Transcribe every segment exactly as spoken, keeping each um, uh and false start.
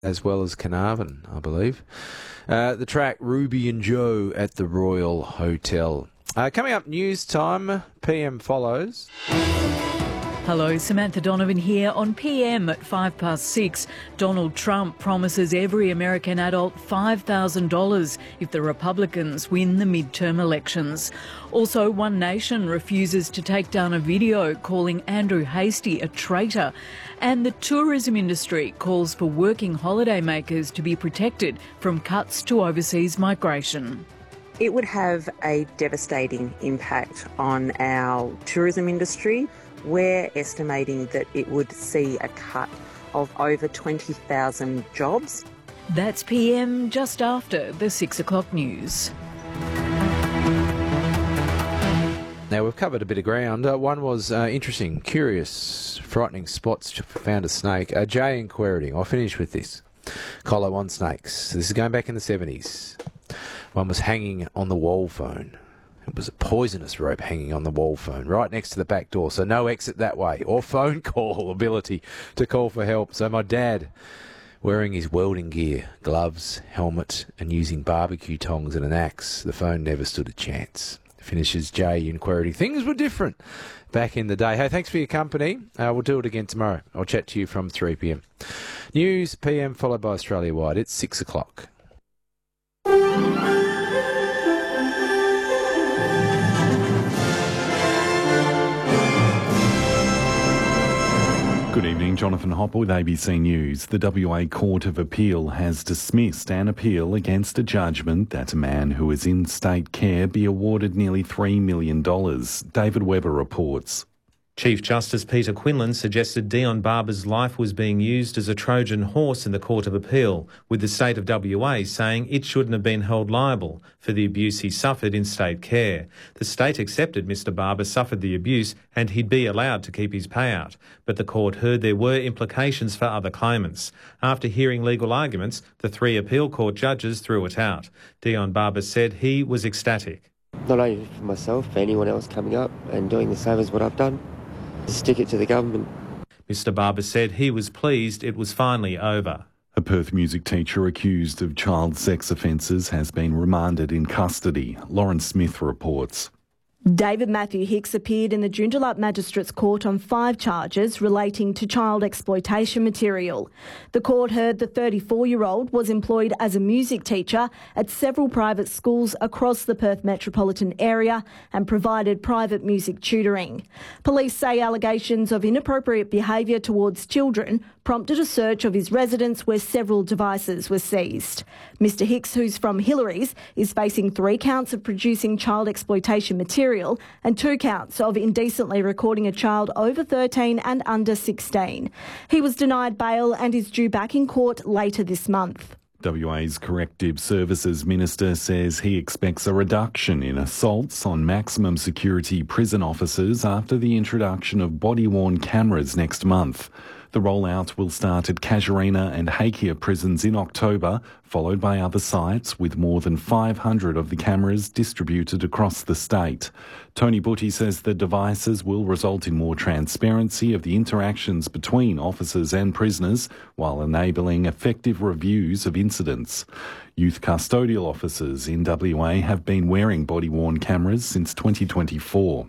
as well as Carnarvon, I believe. Uh, the track Ruby and Joe at the Royal Hotel. Uh, coming up, news time. P M follows. Hello, Samantha Donovan here. On P M at five past six, Donald Trump promises every American adult five thousand dollars if the Republicans win the midterm elections. Also, One Nation refuses to take down a video calling Andrew Hastie a traitor. And the tourism industry calls for working holidaymakers to be protected from cuts to overseas migration. It would have a devastating impact on our tourism industry. We're estimating that it would see a cut of over twenty thousand jobs. That's P M just after the six o'clock news. Now, we've covered a bit of ground. Uh, one was uh, interesting, curious, frightening spots found a snake. Uh, Jay and Queriting. I'll finish with this. Collar one snakes. This is going back in the seventies. One was hanging on the wall phone. It was a poisonous rope hanging on the wall phone right next to the back door, so no exit that way or phone call ability to call for help. So my dad, wearing his welding gear, gloves, helmet and using barbecue tongs and an axe, the phone never stood a chance. Finishes Jay in Queriting. Things were different back in the day. Hey, thanks for your company. Uh, we'll do it again tomorrow. I'll chat to you from three p m. News P M followed by Australia-wide. It's six o'clock. Good evening, Jonathan Hopper with A B C News. The W A Court of Appeal has dismissed an appeal against a judgment that a man who is in state care be awarded nearly three million dollars. David Webber reports. Chief Justice Peter Quinlan suggested Dion Barber's life was being used as a Trojan horse in the Court of Appeal, with the state of W A saying it shouldn't have been held liable for the abuse he suffered in state care. The state accepted Mister Barber suffered the abuse and he'd be allowed to keep his payout, but the court heard there were implications for other claimants. After hearing legal arguments, the three appeal court judges threw it out. Dion Barber said he was ecstatic. Not only for myself, for anyone else coming up and doing the same as what I've done. Stick it to the government. Mister Barber said he was pleased it was finally over. A Perth music teacher accused of child sex offences has been remanded in custody. Lauren Smith reports. David Matthew Hicks appeared in the Joondalup Magistrates Court on five charges relating to child exploitation material. The court heard the thirty-four-year-old was employed as a music teacher at several private schools across the Perth metropolitan area and provided private music tutoring. Police say allegations of inappropriate behaviour towards children prompted a search of his residence where several devices were seized. Mister Hicks, who's from Hillary's, is facing three counts of producing child exploitation material and two counts of indecently recording a child over thirteen and under sixteen. He was denied bail and is due back in court later this month. W A's Corrective Services Minister says he expects a reduction in assaults on maximum security prison officers after the introduction of body-worn cameras next month. The rollout will start at Casuarina and Hakea prisons in October, followed by other sites with more than five hundred of the cameras distributed across the state. Tony Butty says the devices will result in more transparency of the interactions between officers and prisoners while enabling effective reviews of incidents. Youth custodial officers in W A have been wearing body-worn cameras since twenty twenty-four.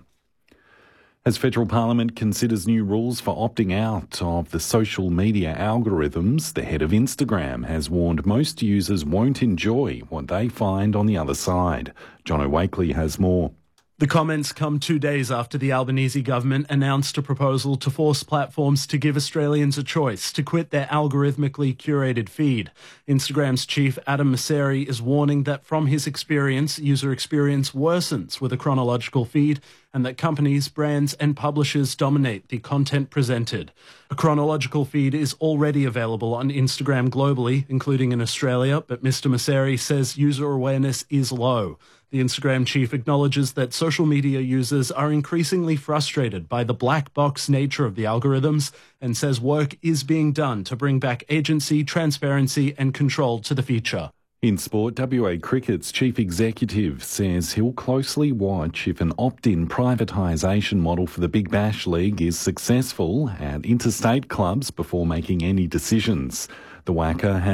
As Federal Parliament considers new rules for opting out of the social media algorithms, the head of Instagram has warned most users won't enjoy what they find on the other side. John O'Wakely has more. The comments come two days after the Albanese government announced a proposal to force platforms to give Australians a choice to quit their algorithmically curated feed. Instagram's chief Adam Mosseri is warning that from his experience, user experience worsens with a chronological feed and that companies, brands and publishers dominate the content presented. A chronological feed is already available on Instagram globally, including in Australia, but Mister Mosseri says user awareness is low. The Instagram chief acknowledges that social media users are increasingly frustrated by the black box nature of the algorithms and says work is being done to bring back agency, transparency and control to the feature. In sport, W A Cricket's chief executive says he'll closely watch if an opt-in privatisation model for the Big Bash League is successful at interstate clubs before making any decisions. The W A C A